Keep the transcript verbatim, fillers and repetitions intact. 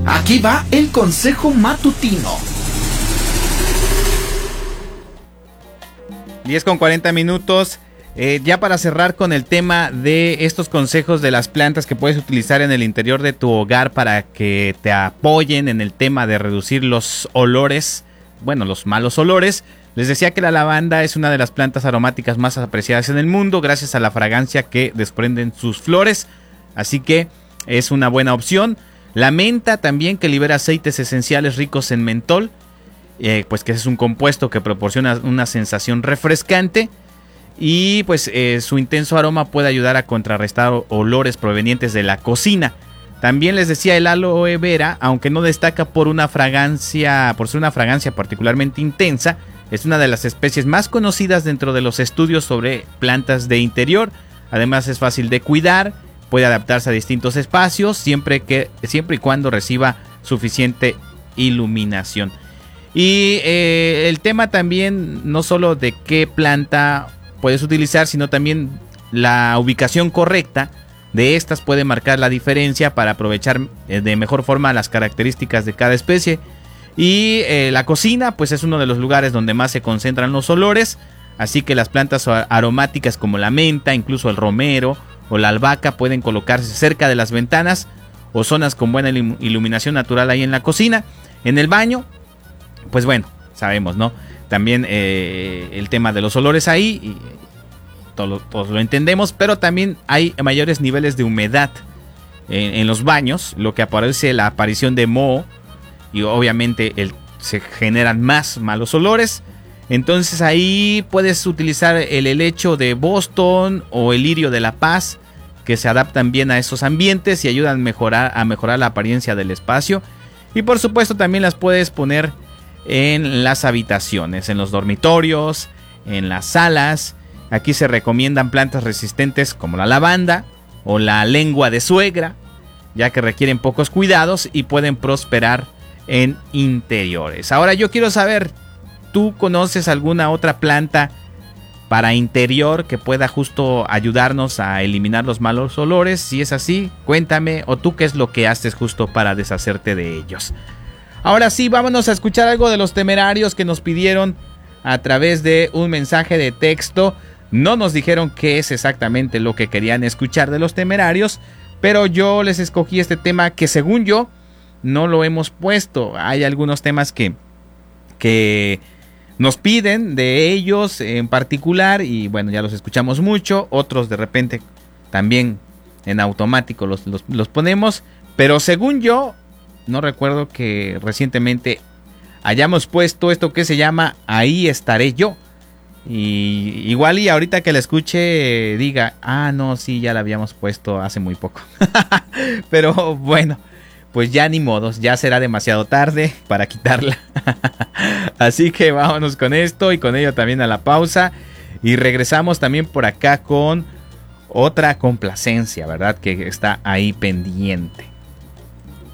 Aquí va el consejo matutino. diez con cuarenta minutos. Eh, ya para cerrar con el tema de estos consejos de las plantas que puedes utilizar en el interior de tu hogar para que te apoyen en el tema de reducir los olores, bueno, los malos olores. Les decía que la lavanda es una de las plantas aromáticas más apreciadas en el mundo gracias a la fragancia que desprenden sus flores, así que es una buena opción. La menta también, que libera aceites esenciales ricos en mentol, eh, pues que es un compuesto que proporciona una sensación refrescante. Y pues eh, su intenso aroma puede ayudar a contrarrestar olores provenientes de la cocina. También les decía el aloe vera, aunque no destaca por una fragancia, por ser una fragancia particularmente intensa, es una de las especies más conocidas dentro de los estudios sobre plantas de interior. Además es fácil de cuidar, puede adaptarse a distintos espacios siempre que siempre y cuando reciba suficiente iluminación. Y eh, el tema también no solo de qué planta puedes utilizar, sino también la ubicación correcta de estas puede marcar la diferencia para aprovechar de mejor forma las características de cada especie. Y eh, la cocina pues es uno de los lugares donde más se concentran los olores, así que las plantas aromáticas como la menta, incluso el romero o la albahaca pueden colocarse cerca de las ventanas o zonas con buena iluminación natural ahí en la cocina. En el baño, pues bueno, sabemos, ¿no? También eh, el tema de los olores ahí, y todo, todos lo entendemos, pero también hay mayores niveles de humedad en, en los baños, lo que aparece la aparición de moho y obviamente el, se generan más malos olores. Entonces ahí puedes utilizar el helecho de Boston o el lirio de la paz, que se adaptan bien a esos ambientes y ayudan a mejorar, a mejorar la apariencia del espacio. Y por supuesto también las puedes poner en las habitaciones, en los dormitorios, en las salas. Aquí se recomiendan plantas resistentes como la lavanda o la lengua de suegra, ya que requieren pocos cuidados y pueden prosperar en interiores. Ahora yo quiero saber, ¿tú conoces alguna otra planta para interior que pueda justo ayudarnos a eliminar los malos olores? Si es así, cuéntame, o tú qué es lo que haces justo para deshacerte de ellos. Ahora sí, vámonos a escuchar algo de Los Temerarios que nos pidieron a través de un mensaje de texto. No nos dijeron qué es exactamente lo que querían escuchar de Los Temerarios, pero yo les escogí este tema que según yo no lo hemos puesto. Hay algunos temas que, que nos piden de ellos en particular y bueno, ya los escuchamos mucho. Otros de repente también en automático los, los, los ponemos, pero según yo no recuerdo que recientemente hayamos puesto esto que se llama Ahí Estaré Yo. Y igual y ahorita que la escuche diga, ah no, sí, ya la habíamos puesto hace muy poco. Pero bueno, pues ya ni modos, ya será demasiado tarde para quitarla. Así que vámonos con esto y con ello también a la pausa. Y regresamos también por acá con otra complacencia, ¿verdad? Que está ahí pendiente.